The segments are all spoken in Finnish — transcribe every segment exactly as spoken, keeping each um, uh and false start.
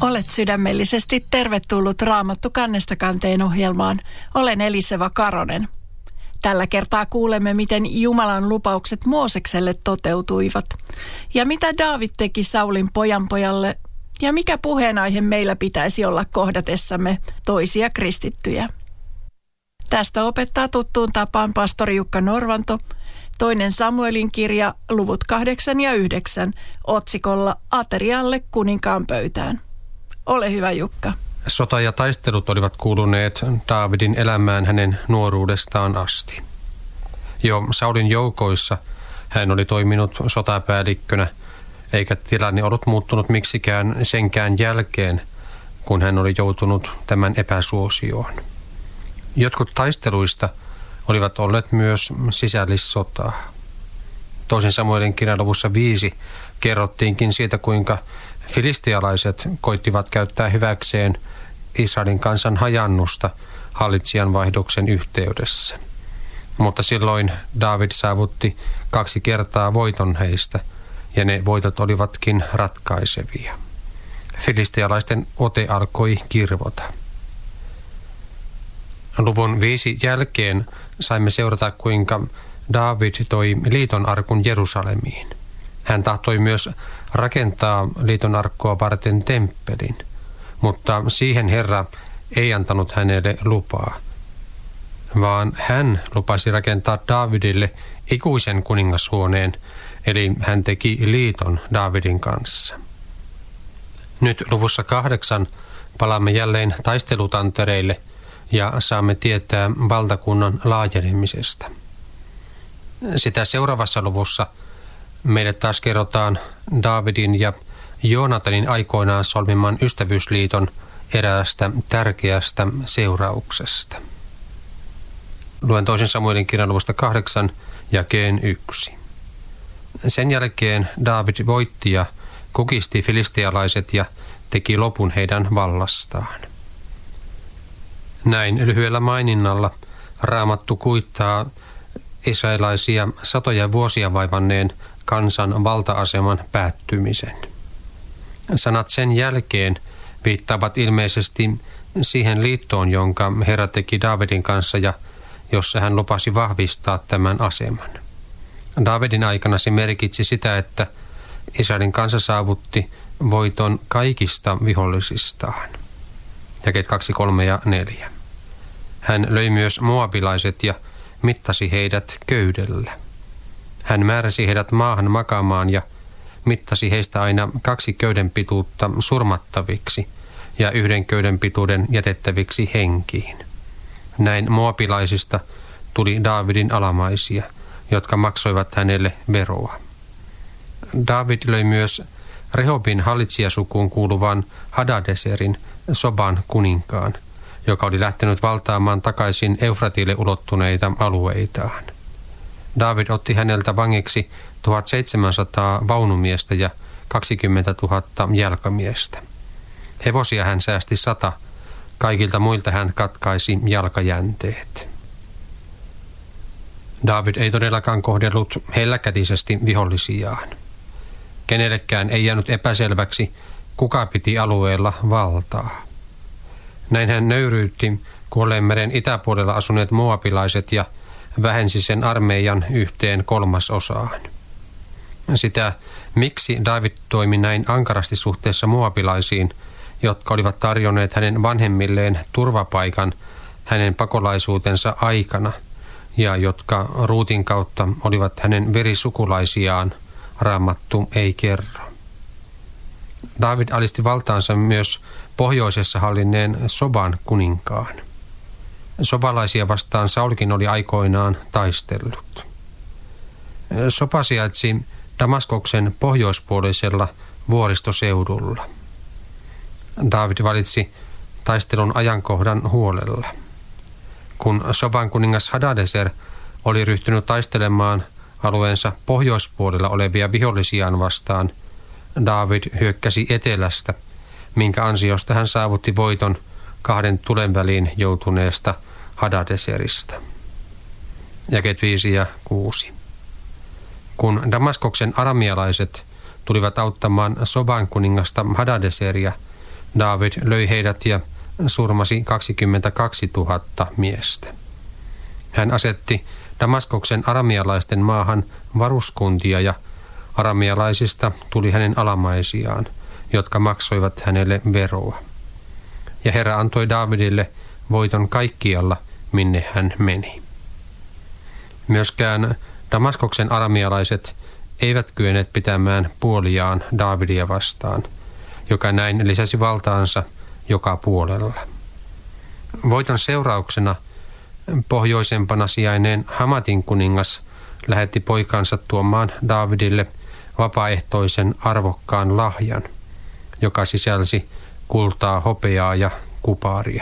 Olet sydämellisesti tervetullut Raamattu kannesta kanteen ohjelmaan. Olen Eliseva Karonen. Tällä kertaa kuulemme, miten Jumalan lupaukset Moosekselle toteutuivat. Ja mitä Daavid teki Saulin pojanpojalle. Ja mikä puheenaihe meillä pitäisi olla kohdatessamme toisia kristittyjä. Tästä opettaa tuttuun tapaan pastori Jukka Norvanto. Toinen Samuelin kirja, luvut kahdeksan ja yhdeksän, otsikolla Aterialle kuninkaan pöytään. Ole hyvä, Jukka. Sota ja taistelut olivat kuuluneet Daavidin elämään hänen nuoruudestaan asti. Jo Saulin joukoissa hän oli toiminut sotapäällikkönä, eikä tilanne ollut muuttunut miksikään senkään jälkeen, kun hän oli joutunut tämän epäsuosioon. Jotkut taisteluista olivat olleet myös sisällissotaa. Toisen Samuelin kirjan luvussa viisi kerrottiinkin siitä, kuinka filistialaiset koittivat käyttää hyväkseen Israelin kansan hajannusta hallitsijan vaihdoksen yhteydessä. Mutta silloin Daavid saavutti kaksi kertaa voiton heistä, ja ne voitot olivatkin ratkaisevia. Filistialaisten ote alkoi kirvota. Luvun viisi jälkeen saimme seurata, kuinka Daavid toi liiton arkun Jerusalemiin. Hän tahtoi myös rakentaa liiton arkkoa varten temppelin, mutta siihen Herra ei antanut hänelle lupaa, vaan hän lupasi rakentaa Daavidille ikuisen kuningashuoneen, eli hän teki liiton Daavidin kanssa. Nyt luvussa kahdeksan palaamme jälleen taistelutantereille ja saamme tietää valtakunnan laajenemisesta. Sitä seuraavassa luvussa meille taas kerrotaan Daavidin ja Joonatanin aikoinaan solmiman ystävyysliiton eräästä tärkeästä seurauksesta. Luen toisen Samuelin kirjan luvusta kahdeksan jakeen yksi. Sen jälkeen Daavid voitti ja kukisti filistialaiset ja teki lopun heidän vallastaan. Näin lyhyellä maininnalla Raamattu kuittaa israelaisia satoja vuosia vaivanneen kansan valta-aseman päättymisen. Sanat sen jälkeen viittaavat ilmeisesti siihen liittoon, jonka Herra teki Daavidin kanssa ja jossa hän lupasi vahvistaa tämän aseman. Daavidin aikana se merkitsi sitä, että Israelin kansa saavutti voiton kaikista vihollisistaan. Jakeet kaksi, kolme ja neljä. Hän löi myös moabilaiset ja mittasi heidät köydellä. Hän määräsi heidät maahan makaamaan ja mittasi heistä aina kaksi köyden pituutta surmattaviksi ja yhden köyden pituuden jätettäviksi henkiin. Näin moabilaisista tuli Daavidin alamaisia, jotka maksoivat hänelle veroa. Daavid löi myös Rehobin hallitsijasukuun kuuluvan Hadadeserin, Soban kuninkaan, joka oli lähtenyt valtaamaan takaisin Eufratille ulottuneita alueitaan. Daavid otti häneltä vangiksi tuhatseitsemänsataa vaunumiestä ja kaksikymmentätuhatta jalkamiestä. Hevosia hän säästi sata, kaikilta muilta hän katkaisi jalkajänteet. Daavid ei todellakaan kohdellut helläkätisesti vihollisiaan. Kenellekään ei jäänyt epäselväksi, kuka piti alueella valtaa. Näin hän nöyryytti Kuolleenmeren itäpuolella asuneet moabilaiset ja vähensi sen armeijan yhteen kolmasosaan. Sitä, miksi Daavid toimi näin ankarasti suhteessa moabilaisiin, jotka olivat tarjonneet hänen vanhemmilleen turvapaikan hänen pakolaisuutensa aikana ja jotka Ruutin kautta olivat hänen verisukulaisiaan, Raamattu ei kerro. Daavid alisti valtaansa myös pohjoisessa hallinneen Soban kuninkaan. Sobalaisia vastaan Saulkin oli aikoinaan taistellut. Soba sijaitsi Damaskoksen pohjoispuolisella vuoristoseudulla. Daavid valitsi taistelun ajankohdan huolella. Kun Soban kuningas Hadadeser oli ryhtynyt taistelemaan alueensa pohjoispuolella olevia vihollisiaan vastaan, Daavid hyökkäsi etelästä, minkä ansiosta hän saavutti voiton kahden tulen väliin joutuneesta Hadadeserista. Jakeet viisi ja kuusi. Kun Damaskoksen aramialaiset tulivat auttamaan Soban kuningasta Hadadeseria, Daavid löi heidät ja surmasi kaksikymmentäkaksituhatta miestä. Hän asetti Damaskoksen aramialaisten maahan varuskuntia ja aramialaisista tuli hänen alamaisiaan, jotka maksoivat hänelle veroa. Ja Herra antoi Daavidille voiton kaikkialla, minne hän meni. Myöskään Damaskoksen aramialaiset eivät kyenneet pitämään puoliaan Daavidia vastaan, joka näin lisäsi valtaansa joka puolella. Voiton seurauksena pohjoisempana sijainneen Hamatin kuningas lähetti poikansa tuomaan Daavidille vapaaehtoisen arvokkaan lahjan, joka sisälsi kultaa, hopeaa ja kuparia.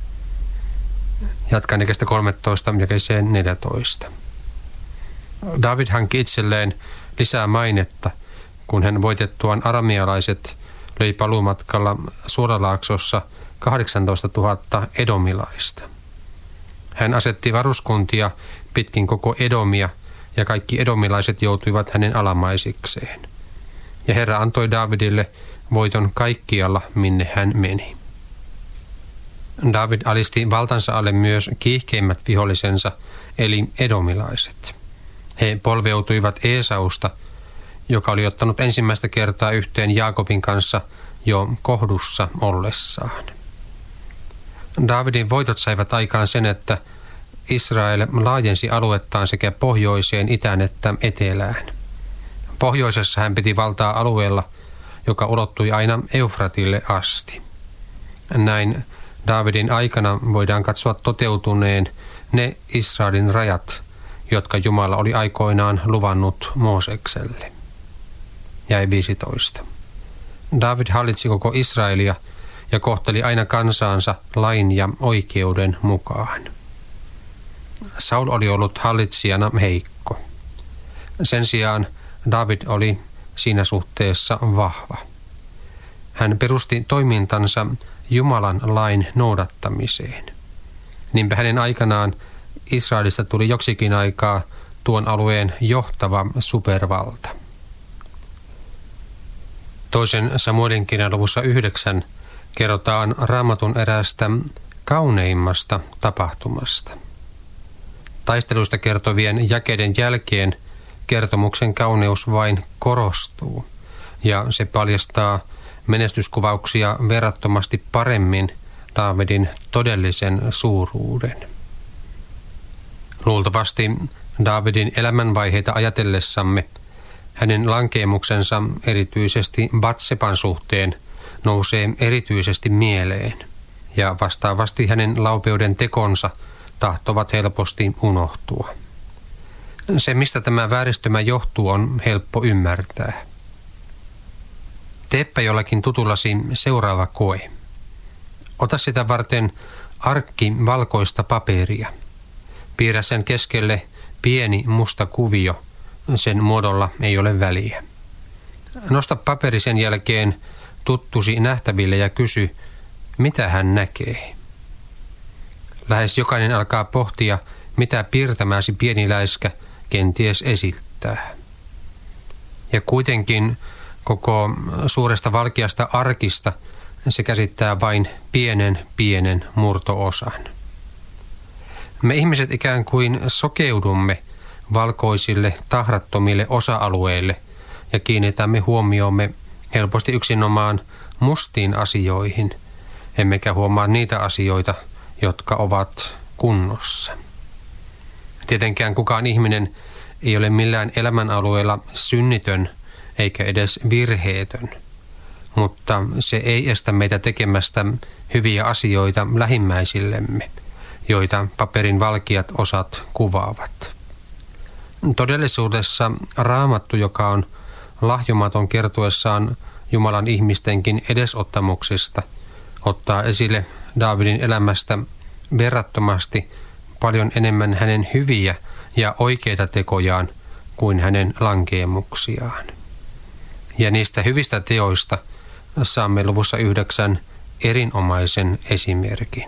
Jatkan jakeesta kolmetoista jakeeseen neljätoista. Daavid hankki itselleen lisää mainetta, kun hän voitettuaan aramialaiset löi paluumatkalla Suolalaaksossa kahdeksantoistatuhatta edomilaista. Hän asetti varuskuntia pitkin koko Edomia, ja kaikki edomilaiset joutuivat hänen alamaisikseen. Ja Herra antoi Daavidille voiton kaikkialla, minne hän meni. Daavid alisti valtansa alle myös kiihkeimmät vihollisensa, eli edomilaiset. He polveutuivat Eesausta, joka oli ottanut ensimmäistä kertaa yhteen Jaakobin kanssa jo kohdussa ollessaan. Daavidin voitot saivat aikaan sen, että Israel laajensi aluettaan sekä pohjoiseen, itään että etelään. Pohjoisessa hän piti valtaa alueella, joka ulottui aina Eufratille asti. Näin Daavidin aikana voidaan katsoa toteutuneen ne Israelin rajat, jotka Jumala oli aikoinaan luvannut Moosekselle. Jäi viisitoista. Daavid hallitsi koko Israelia ja kohteli aina kansaansa lain ja oikeuden mukaan. Saul oli ollut hallitsijana heikko. Sen sijaan Daavid oli siinä suhteessa vahva. Hän perusti toimintansa Jumalan lain noudattamiseen. Niinpä hänen aikanaan Israelista tuli joksikin aikaa tuon alueen johtava supervalta. Toisen Samuelin kirjan luvussa yhdeksän kerrotaan Raamatun eräästä kauneimmasta tapahtumasta. Taisteluista kertovien jakeiden jälkeen kertomuksen kauneus vain korostuu, ja se paljastaa menestyskuvauksia verrattomasti paremmin Daavidin todellisen suuruuden. Luultavasti Daavidin elämänvaiheita ajatellessamme hänen lankeemuksensa erityisesti Batseban suhteen nousee erityisesti mieleen, ja vastaavasti hänen laupeuden tekonsa tahtovat helposti unohtua. Se, mistä tämä vääristymä johtuu, on helppo ymmärtää. Teepä jollakin tutullasi seuraava koe. Ota sitä varten arkki valkoista paperia. Piirrä sen keskelle pieni musta kuvio. Sen muodolla ei ole väliä. Nosta paperi sen jälkeen tuttusi nähtäville ja kysy, mitä hän näkee. Lähes jokainen alkaa pohtia, mitä piirtämäsi pieni läiskä kenties esittää. Ja kuitenkin koko suuresta valkeasta arkista se käsittää vain pienen pienen murto-osan. Me ihmiset ikään kuin sokeudumme valkoisille tahrattomille osa-alueille ja kiinnitämme huomiomme helposti yksinomaan mustiin asioihin, emmekä huomaa niitä asioita, jotka ovat kunnossa. Tietenkään kukaan ihminen ei ole millään elämänalueella synnitön eikä edes virheetön, mutta se ei estä meitä tekemästä hyviä asioita lähimmäisillemme, joita paperin valkeat osat kuvaavat. Todellisuudessa Raamattu, joka on lahjomaton kertoessaan Jumalan ihmistenkin edesottamuksista, ottaa esille Daavidin elämästä verrattomasti paljon enemmän hänen hyviä ja oikeita tekojaan kuin hänen lankeemuksiaan. Ja niistä hyvistä teoista saamme luvussa yhdeksän erinomaisen esimerkin.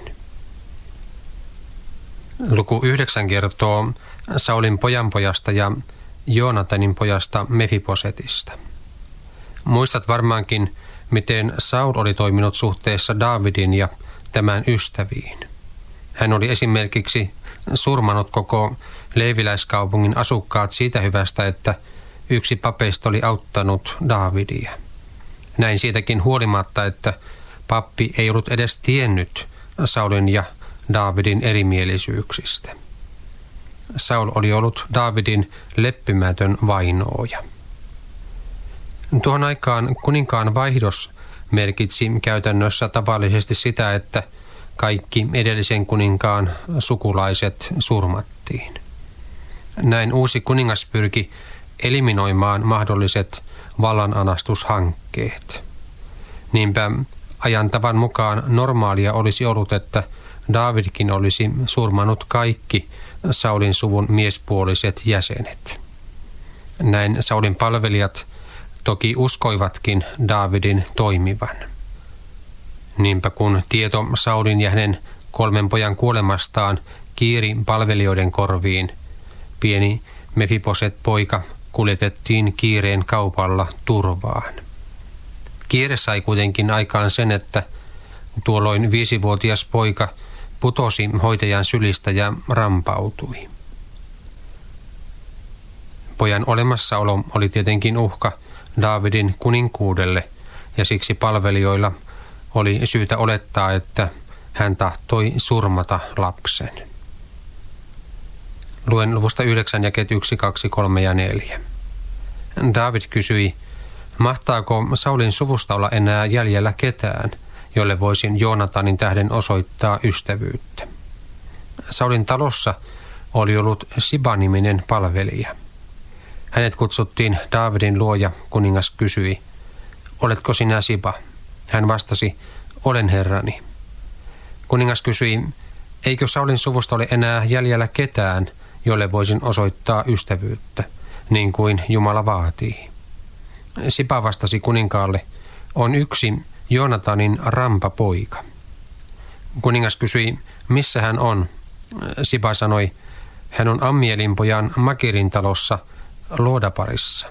Luku yhdeksän kertoo Saulin pojanpojasta ja Joonatanin pojasta Mefibosetista. Muistat varmaankin, miten Saul oli toiminut suhteessa Daavidin ja tämän ystäviin. Hän oli esimerkiksi surmanut koko leeviläiskaupungin asukkaat siitä hyvästä, että yksi papeista oli auttanut Daavidia. Näin siitäkin huolimatta, että pappi ei ollut edes tiennyt Saulin ja Daavidin erimielisyyksistä. Saul oli ollut Daavidin leppymätön vainooja. Tuohon aikaan kuninkaan vaihdos merkitsi käytännössä tavallisesti sitä, että kaikki edellisen kuninkaan sukulaiset surmattiin. Näin uusi kuningas pyrki eliminoimaan mahdolliset vallananastushankkeet. Niinpä ajantavan mukaan normaalia olisi ollut, että Daavidkin olisi surmanut kaikki Saulin suvun miespuoliset jäsenet. Näin Saulin palvelijat toki uskoivatkin Daavidin toimivan. Niinpä kun tieto Saulin ja hänen kolmen pojan kuolemastaan kiiri palvelijoiden korviin, pieni Mefiboset-poika kuljetettiin kiireen kaupalla turvaan. Kiire sai kuitenkin aikaan sen, että tuolloin viisivuotias poika putosi hoitajan sylistä ja rampautui. Pojan olemassaolo oli tietenkin uhka Daavidin kuninkuudelle, ja siksi palvelijoilla oli syytä olettaa, että hän tahtoi surmata lapsen. Luen luvusta yhdeksän jakeet yksi, kaksi, kolme ja neljä. Daavid kysyi, mahtaako Saulin suvusta olla enää jäljellä ketään, jolle voisin Joonatanin tähden osoittaa ystävyyttä. Saulin talossa oli ollut Siba-niminen palvelija. Hänet kutsuttiin Daavidin luo ja kuningas kysyi, oletko sinä Siba? Hän vastasi, olen herrani. Kuningas kysyi, eikö Saulin suvusta ole enää jäljellä ketään, jolle voisin osoittaa ystävyyttä, niin kuin Jumala vaatii. Siba vastasi kuninkaalle, on yksi Joonatanin rampapoika. Kuningas kysyi, missä hän on? Siba sanoi, hän on Ammielin pojan Makirin talossa Loodaparissa.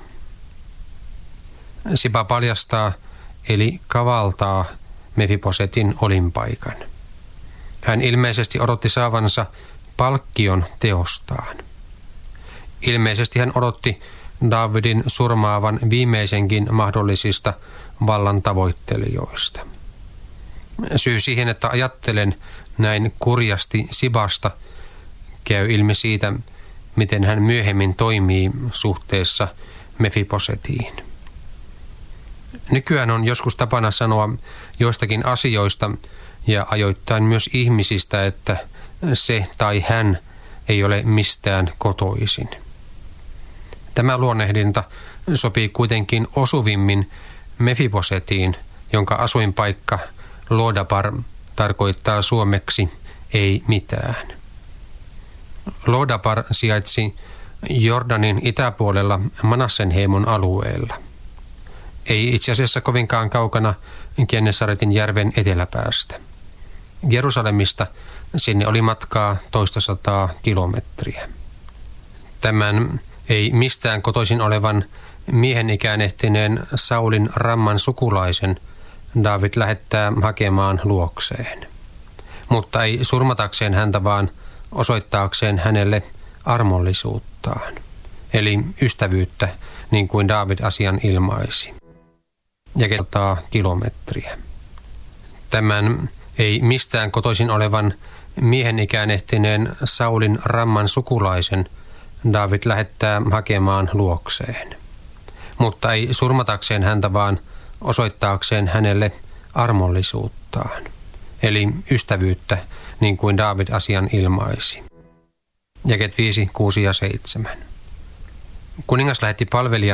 Siba paljastaa, eli kavaltaa Mefibosetin olinpaikan. Hän ilmeisesti odotti saavansa palkkion teostaan. Ilmeisesti hän odotti Daavidin surmaavan viimeisenkin mahdollisista vallan tavoittelijoista. Syy siihen, että ajattelen näin kurjasti Sibasta, käy ilmi siitä, miten hän myöhemmin toimii suhteessa Mefibosetiin. Nykyään on joskus tapana sanoa joistakin asioista ja ajoittain myös ihmisistä, että se tai hän ei ole mistään kotoisin. Tämä luonnehdinta sopii kuitenkin osuvimmin Mefibosetiin, jonka asuinpaikka Loodapar tarkoittaa suomeksi ei mitään. Loodapar sijaitsi Jordanin itäpuolella Manassen heimon alueella. Ei itse asiassa kovinkaan kaukana Gennesaretin järven eteläpäästä. Jerusalemista sinne oli matkaa toista sataa kilometriä. Tämän ei mistään kotoisin olevan miehen ikään ehtineen Saulin ramman sukulaisen Daavid lähettää hakemaan luokseen. Mutta ei surmatakseen häntä, vaan osoittaakseen hänelle armollisuuttaan, eli ystävyyttä, niin kuin Daavid asian ilmaisi. Ja kertaa kilometriä. Tämän ei mistään kotoisin olevan miehen ikään ehtineen Saulin ramman sukulaisen Daavid lähettää hakemaan luokseen. Mutta ei surmatakseen häntä, vaan osoittaakseen hänelle armollisuuttaan, eli ystävyyttä, niin kuin Daavid asian ilmaisi. Jakeet viisi, kuusi ja seitsemän. Kuningas lähetti palvelija